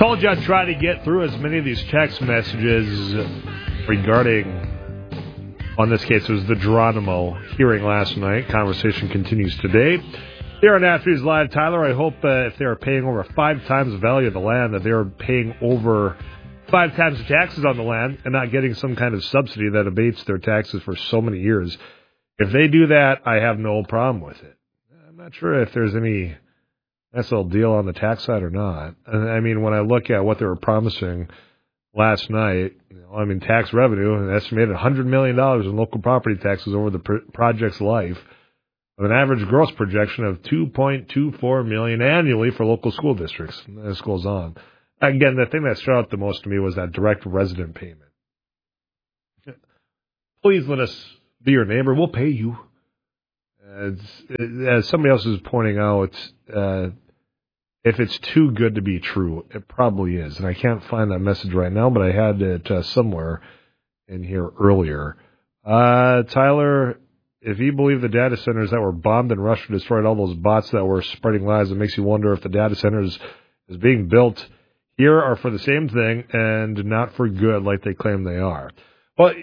Told you I'd try to get through as many of these text messages regarding, on this case, it was the Geronimo hearing last night. Conversation continues today. Here on After News Live, Tyler, I hope if they're paying over 5 times the value of the land, that they're paying over 5 times the taxes on the land and not getting some kind of subsidy that abates their taxes for so many years. If they do that, I have no problem with it. I'm not sure if there's any nice little deal on the tax side or not. I mean, when I look at what they were promising last night, tax revenue, an estimated $100 million in local property taxes over the project's life, with an average gross projection of $2.24 million annually for local school districts. And this goes on. Again, the thing that stood out the most to me was that direct resident payment. Please let us be your neighbor. We'll pay you. As somebody else is pointing out, if it's too good to be true, it probably is. And I can't find that message right now, but I had it somewhere in here earlier. Tyler, if you believe the data centers that were bombed in Russia destroyed all those bots that were spreading lies, it makes you wonder if the data centers is being built here are for the same thing and not for good like they claim they are. Well,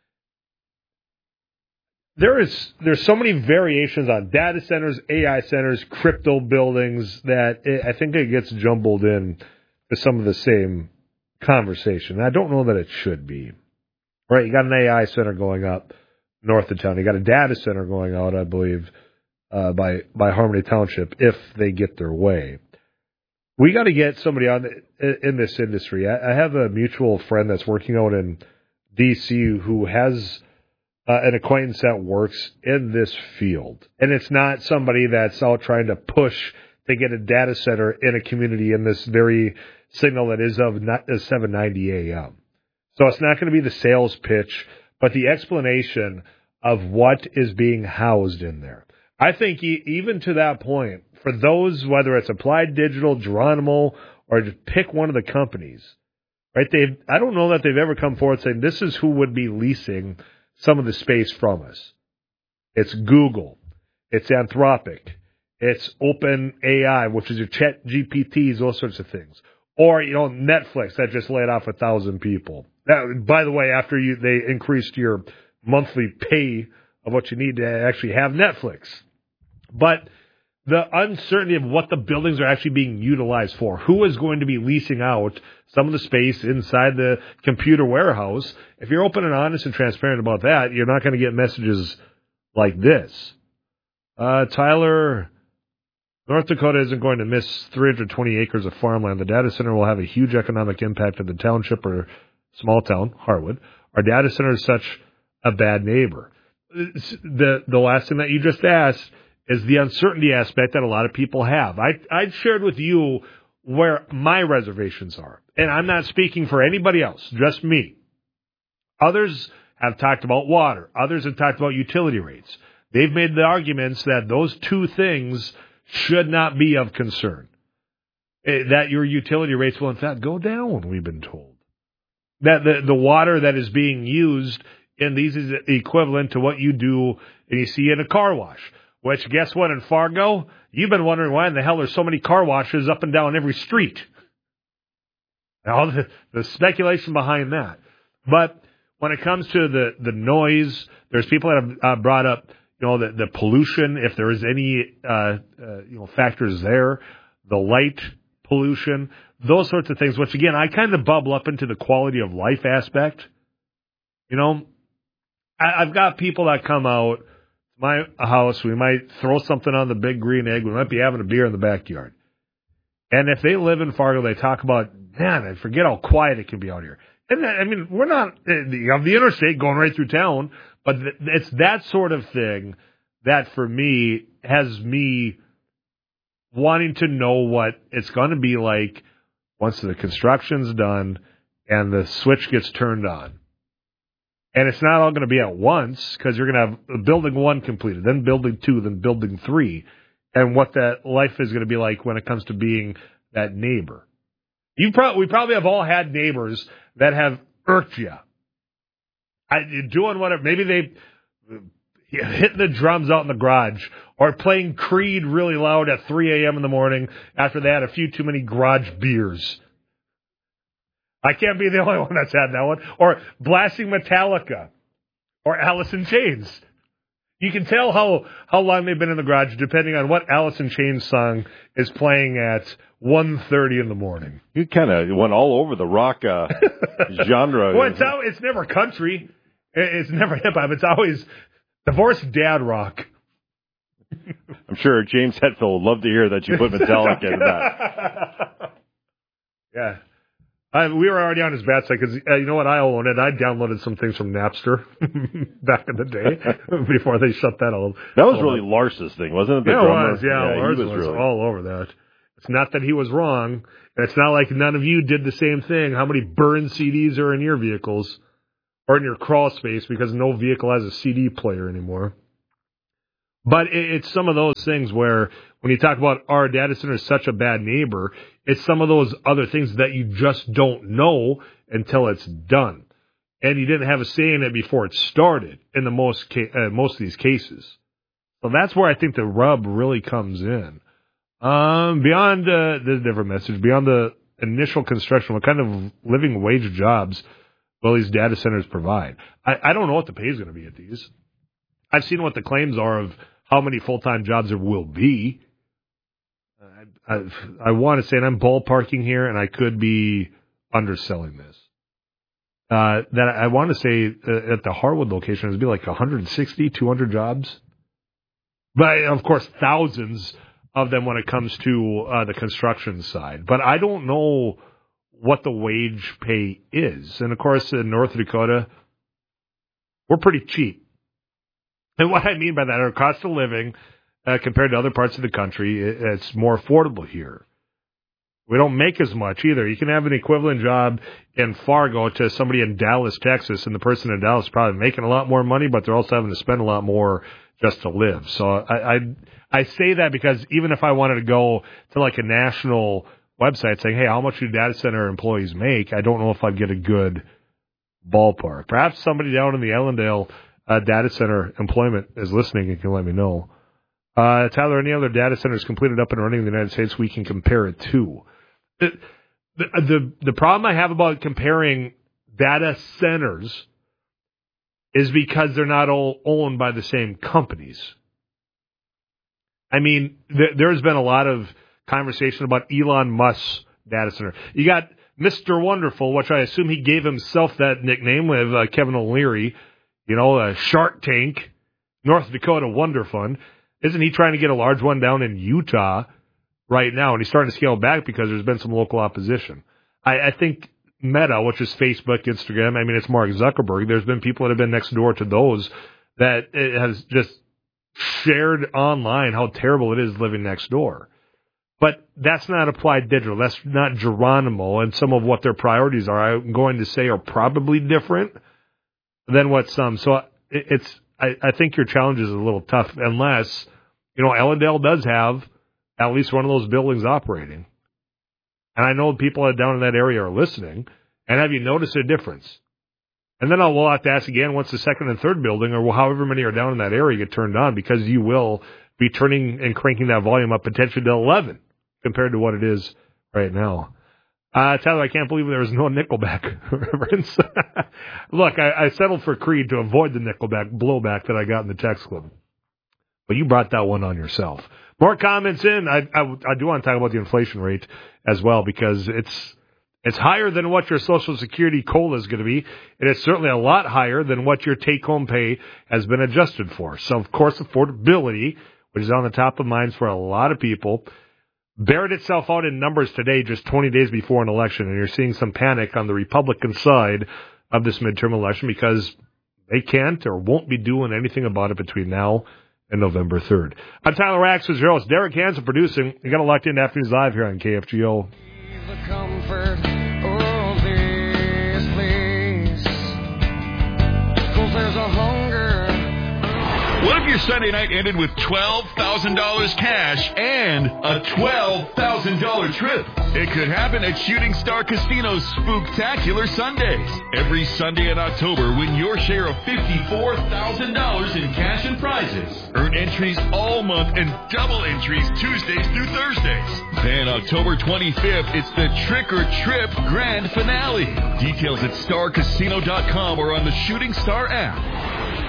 there's so many variations on data centers, AI centers, crypto buildings that I think it gets jumbled in to some of the same conversation. I don't know that it should be. Right, you got an AI center going up north of town. You got a data center going out, I believe, by Harmony Township if they get their way. We got to get somebody on in this industry. I have a mutual friend that's working out in D.C. who has an acquaintance that works in this field. And it's not somebody that's out trying to push to get a data center in a community in this very signal that is of 790 a.m. So it's not going to be the sales pitch, but the explanation of what is being housed in there. I think even to that point, for those, whether it's Applied Digital, Geronimo, or just pick one of the companies, right? I don't know that they've ever come forward saying this is who would be leasing some of the space from us. It's Google. It's Anthropic. It's OpenAI, which is your Chat GPTs, those sorts of things. Or, Netflix that just laid off 1,000 people. That, by the way, after they increased your monthly pay of what you need to actually have Netflix. But the uncertainty of what the buildings are actually being utilized for, who is going to be leasing out some of the space inside the computer warehouse. If you're open and honest and transparent about that, you're not going to get messages like this. Tyler, North Dakota isn't going to miss 320 acres of farmland. The data center will have a huge economic impact on the township or small town, Harwood. Our data center is such a bad neighbor. The last thing that you just asked is the uncertainty aspect that a lot of people have. I shared with you where my reservations are. And I'm not speaking for anybody else, just me. Others have talked about water. Others have talked about utility rates. They've made the arguments that those two things should not be of concern. That your utility rates will, in fact, go down, we've been told. That the water that is being used in these is equivalent to what you do and you see in a car wash. Which, guess what, in Fargo? You've been wondering why in the hell there's so many car washes up and down every street. All the speculation behind that. But when it comes to the noise, there's people that have brought up, the pollution, if there is any, factors there, the light pollution, those sorts of things, which, again, I kind of bubble up into the quality of life aspect. I've got people that come out my house, we might throw something on the big green egg, we might be having a beer in the backyard. And if they live in Fargo, they talk about, man, I forget how quiet it can be out here. And we're not, you have the interstate going right through town, but it's that sort of thing that for me has me wanting to know what it's going to be like once the construction's done and the switch gets turned on. And it's not all going to be at once because you're going to have building 1 completed, then building 2, then building 3, and what that life is going to be like when it comes to being that neighbor. We probably have all had neighbors that have irked you. Doing whatever. Maybe they hitting the drums out in the garage or playing Creed really loud at 3 a.m. in the morning after they had a few too many garage beers. I can't be the only one that's had that one. Or blasting Metallica. Or Alice in Chains. You can tell how long they've been in the garage depending on what Alice in Chains song is playing at 1:30 in the morning. You kind of went all over the rock genre. Well, it's never country. It's never hip-hop. It's always divorced dad rock. I'm sure James Hetfield would love to hear that you put Metallica in that. Yeah. We were already on his bad side because, you know what, I own it. I downloaded some things from Napster back in the day before they shut that all. That was really Lars's thing, wasn't it? Yeah, it was. Yeah, Lars was really all over that. It's not that he was wrong. It's not like none of you did the same thing. How many burned CDs are in your vehicles or in your crawl space because no vehicle has a CD player anymore? But it's some of those things where when you talk about our data center is such a bad neighbor, it's some of those other things that you just don't know until it's done. And you didn't have a say in it before it started in the most of these cases. So that's where I think the rub really comes in. Beyond the different message, beyond the initial construction, what kind of living wage jobs will these data centers provide? I don't know what the pay is going to be at these. I've seen what the claims are of how many full-time jobs there will be. I want to say, and I'm ballparking here, and I could be underselling this, that I want to say at the Harwood location, it would be like 160, 200 jobs. But, of course, thousands of them when it comes to the construction side. But I don't know what the wage pay is. And, of course, in North Dakota, we're pretty cheap. And what I mean by that, our cost of living compared to other parts of the country, it's more affordable here. We don't make as much either. You can have an equivalent job in Fargo to somebody in Dallas, Texas, and the person in Dallas is probably making a lot more money, but they're also having to spend a lot more just to live. So I say that because even if I wanted to go to like a national website saying, hey, how much do data center employees make, I don't know if I'd get a good ballpark. Perhaps somebody down in the Ellendale data center employment is listening and can let me know. Tyler, any other data centers completed up and running in the United States we can compare it to? The problem I have about comparing data centers is because they're not all owned by the same companies. I mean, there's been a lot of conversation about Elon Musk's data center. You got Mr. Wonderful, which I assume he gave himself that nickname with Kevin O'Leary. You know, Shark Tank, North Dakota Wonder Fund. Isn't he trying to get a large one down in Utah right now? And he's starting to scale back because there's been some local opposition. I think Meta, which is Facebook, Instagram, I mean, it's Mark Zuckerberg. There's been people that have been next door to those that it has just shared online how terrible it is living next door. But that's not Applied Digital. That's not Geronimo. And some of what their priorities are, I'm going to say, are probably different than what some. So I think your challenge is a little tough unless, you know, Ellendale does have at least one of those buildings operating. And I know people down in that area are listening. And have you noticed a difference? And then we'll have to ask again once the second and third building or however many are down in that area get turned on, because you will be turning and cranking that volume up potentially to 11 compared to what it is right now. Tyler, I can't believe there was no Nickelback reference. Look, I settled for Creed to avoid the Nickelback blowback that I got in the text club. But you brought that one on yourself. More comments in. I do want to talk about the inflation rate as well, because it's higher than what your Social Security COLA is going to be. It is certainly a lot higher than what your take-home pay has been adjusted for. So, of course, affordability, which is on the top of minds for a lot of people, bared itself out in numbers today, just 20 days before an election, and you're seeing some panic on the Republican side of this midterm election because they can't or won't be doing anything about it between now and November 3rd. I'm Tyler Axel, your host. Derek Hansen producing. You got it locked in Afternoons Live here on KFGO. The comfort of this place, 'cause there's a hunger. What if your Sunday night ended with $12,000 cash and a $12,000 trip? It could happen at Shooting Star Casino's Spooktacular Sundays. Every Sunday in October, win your share of $54,000 in cash and prizes. Earn entries all month and double entries Tuesdays through Thursdays. Then October 25th, it's the Trick or Trip Grand Finale. Details at starcasino.com or on the Shooting Star app.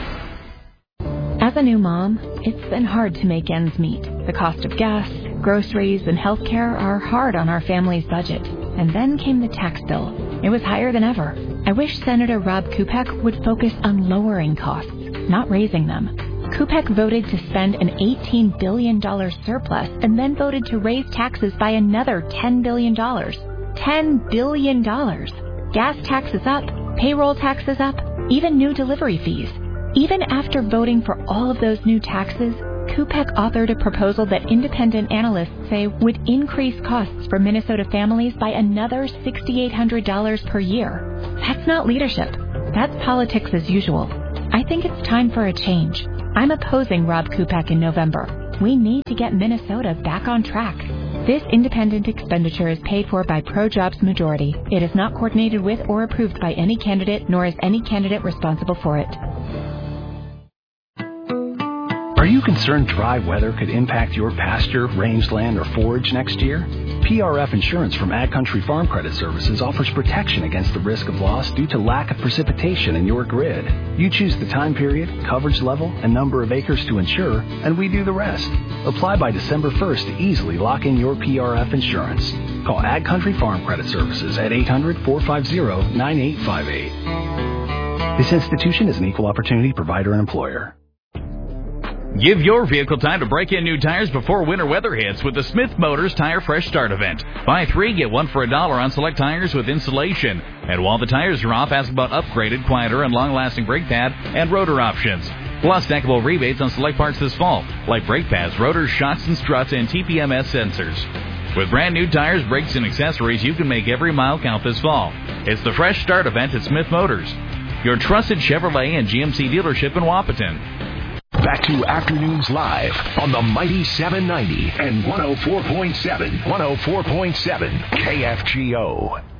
As a new mom, it's been hard to make ends meet. The cost of gas, groceries, and health care are hard on our family's budget. And then came the tax bill. It was higher than ever. I wish Senator Rob Kupek would focus on lowering costs, not raising them. Kupek voted to spend an $18 billion surplus and then voted to raise taxes by another $10 billion. $10 billion. Gas taxes up, payroll taxes up, even new delivery fees. Even after voting for all of those new taxes, Kupek authored a proposal that independent analysts say would increase costs for Minnesota families by another $6,800 per year. That's not leadership. That's politics as usual. I think it's time for a change. I'm opposing Rob Kupek in November. We need to get Minnesota back on track. This independent expenditure is paid for by Pro-Jobs Majority. It is not coordinated with or approved by any candidate, nor is any candidate responsible for it. Are you concerned dry weather could impact your pasture, rangeland, or forage next year? PRF Insurance from Ag Country Farm Credit Services offers protection against the risk of loss due to lack of precipitation in your grid. You choose the time period, coverage level, and number of acres to insure, and we do the rest. Apply by December 1st to easily lock in your PRF insurance. Call Ag Country Farm Credit Services at 800-450-9858. This institution is an equal opportunity provider and employer. Give your vehicle time to break in new tires before winter weather hits with the Smith Motors Tire Fresh Start event. Buy 3, get 1 for $1 on select tires with installation. And while the tires are off, ask about upgraded, quieter, and long-lasting brake pad and rotor options. Plus, stackable rebates on select parts this fall, like brake pads, rotors, shocks and struts, and TPMS sensors. With brand new tires, brakes, and accessories, you can make every mile count this fall. It's the Fresh Start event at Smith Motors, your trusted Chevrolet and GMC dealership in Wapaton. Back to Afternoons Live on the Mighty 790 and 104.7 KFGO.